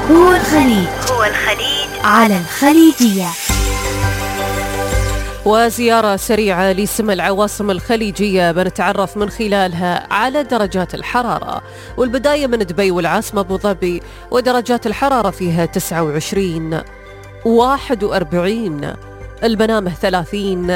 هو الخليج على الخليجية. وزيارة سريعة لسم العواصم الخليجية بنتعرف من خلالها على درجات الحرارة، والبداية من دبي والعاصمة أبو ظبي، ودرجات الحرارة فيها 29 41، المنامة 30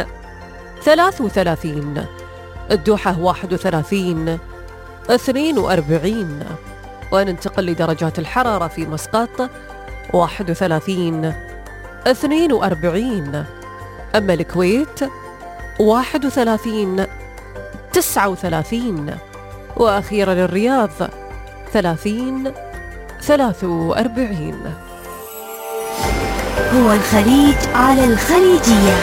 33، الدوحة 31 42، وننتقل لدرجات الحرارة في مسقط 31 42، أما الكويت 31 39، وأخيرا الرياض 30 43. هو الخليج على الخليجية.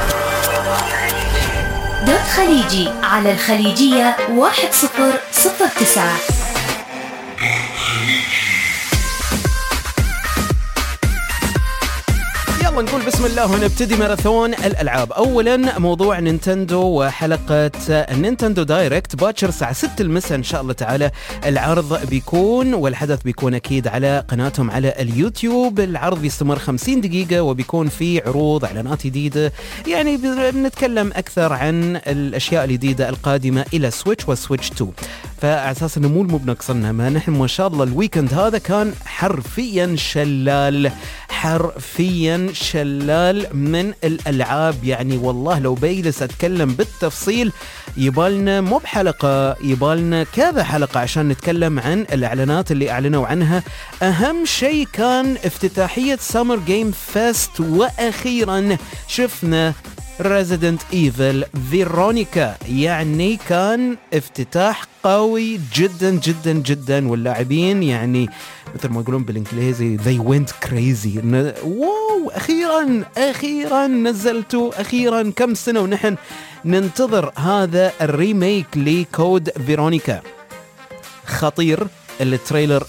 دوت خليجي على الخليجية 1009. نقول بسم الله ونبتدي ماراثون الألعاب. أولا موضوع نينتندو وحلقة نينتندو دايركت باكر الساعة 6 المساء إن شاء الله تعالى. العرض بيكون والحدث بيكون أكيد على قناتهم على اليوتيوب. العرض يستمر 50 دقيقة وبيكون في عروض إعلانات جديدة، يعني بنتكلم أكثر عن الأشياء الجديدة القادمة إلى سويتش وسويتش 2. فعلى أساس إنه مو بنقصنا، ما نحن ما شاء الله الويكند هذا كان حرفيا شلال من الألعاب. يعني والله لو بيجلس أتكلم بالتفصيل يبالنا مو بحلقة، يبالنا كذا حلقة عشان نتكلم عن الإعلانات اللي أعلنوا عنها. أهم شيء كان افتتاحية سامر جيم فيست، وأخيرا شفنا Resident Evil فيرونيكا. يعني كان افتتاح قوي جدا جدا جدا، واللاعبين يعني مثل ما يقولون بالانجليزي they went crazy. واو اخيرا نزلتوا، اخيرا كم سنة ونحن ننتظر هذا الريميك لكود فيرونيكا. خطير التريلر،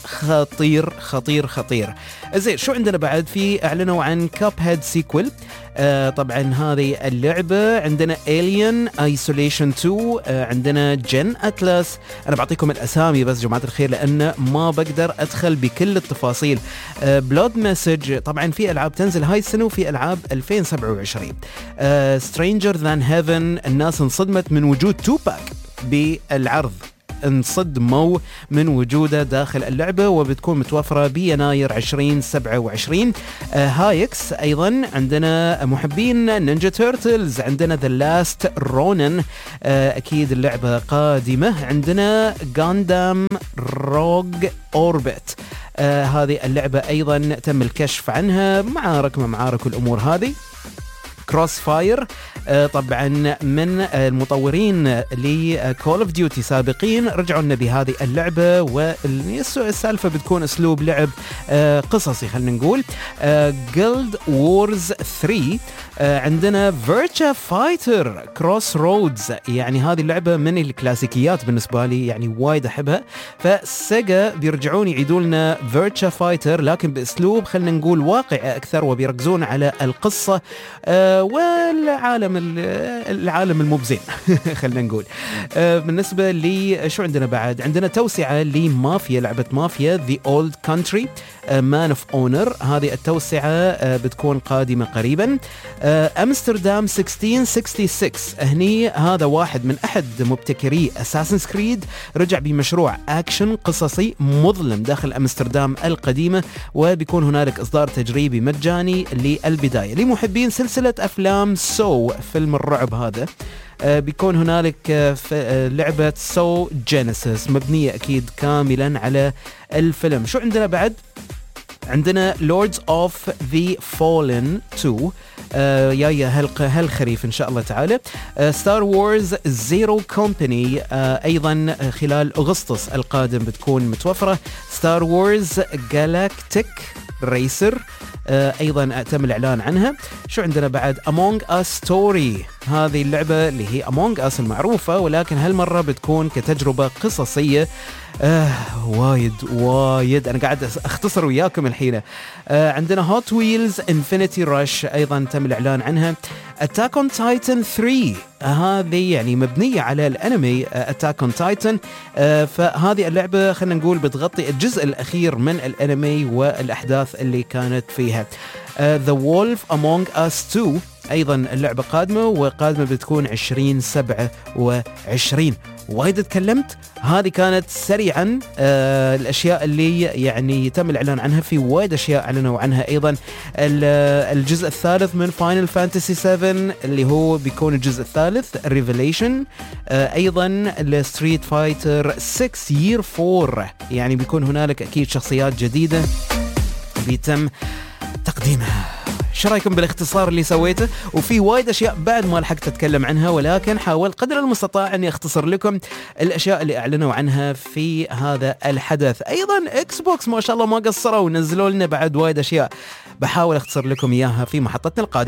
خطير. زين شو عندنا بعد؟ في اعلنوا عن كاب هيد سيكول. طبعا هذه اللعبة. عندنا Alien Isolation 2، عندنا جن أتلس. أنا بعطيكم الأسامي بس جماعة الخير لأن ما بقدر أدخل بكل التفاصيل. بلود مسج، طبعا في ألعاب تنزل هاي السنة وفي ألعاب 2027. Stranger Than Heaven، الناس انصدمت من وجود توباك بالعرض، انصدموا من وجوده داخل اللعبة، وبتكون متوفرة بيناير 2027. هايكس أيضا. عندنا محبين نينجا تيرتلز، عندنا The Last Ronin، أكيد اللعبة قادمة. عندنا غاندام روج أوربت، هذه اللعبة أيضا تم الكشف عنها، معارك والأمور هذه. كروس فاير، طبعا من المطورين لكول اوف ديوتي سابقين، رجعوا لنا بهذه اللعبة، والسالفة بتكون اسلوب لعب قصصي خلينا نقول. جيلد وورز 3. عندنا فيرتشا فايتر كروس رودز، يعني هذه اللعبة من الكلاسيكيات بالنسبة لي، يعني وايد أحبها. فسيجا بيرجعون يعيدوا لنا فيرتشا فايتر لكن بأسلوب خلينا نقول واقعي أكثر، وبيركزون على القصة والعالم المبزين خلينا نقول. بالنسبة لي شو عندنا بعد؟ عندنا توسعة لمافيا، لعبة مافيا The Old Country Man of Honor. هذه التوسعة بتكون قادمة قريبا. أمستردام 1666، هني هذا واحد من أحد مبتكري أساسنز كريد، رجع بمشروع أكشن قصصي مظلم داخل أمستردام القديمة، وبيكون هنالك إصدار تجريبي مجاني للبداية لمحبين سلسلة أفلام سو، فيلم الرعب هذا. بيكون هنالك لعبة سو جينيسيس مبنية أكيد كاملا على الفيلم. شو عندنا بعد؟ عندنا Lords of the Fallen 2 يا هالخريف إن شاء الله تعالى. ستار وورز زيرو كومباني أيضا خلال أغسطس القادم بتكون متوفرة. ستار وورز جالاكتيك ريسر أيضا تم الإعلان عنها. شو عندنا بعد؟ Among Us Story هذه اللعبة اللي هي Among Us المعروفة، ولكن هالمرة بتكون كتجربة قصصية. وايد أنا قاعد أختصر وياكم الحين. عندنا Hot Wheels Infinity Rush أيضا تم الإعلان عنها. Attack on Titan 3 هذه يعني مبنية على الأنمي Attack on Titan. فهذه اللعبة خلينا نقول بتغطي الجزء الأخير من الأنمي والأحداث اللي كانت فيها. The Wolf Among Us 2 أيضا اللعبة قادمة، وقادمة بتكون 2027. وايد تكلمت، هذه كانت سريعا الأشياء اللي يعني تم الإعلان عنها. في وايد أشياء أعلنوا عنها أيضا. الجزء الثالث من Final Fantasy 7 اللي هو بيكون الجزء الثالث Revelation. أيضا الستريت فايتر 6 Year 4 يعني بيكون هنالك أكيد شخصيات جديدة بيتم تقديمها. شو رايكم بالاختصار اللي سويته؟ وفي وايد اشياء بعد ما لحقت اتكلم عنها، ولكن حاول قدر المستطاع اني اختصر لكم الاشياء اللي اعلنوا عنها في هذا الحدث. ايضا اكس بوكس ما شاء الله ما قصروا ونزلوا لنا بعد وايد اشياء، بحاول اختصر لكم اياها في محطتنا القادمه.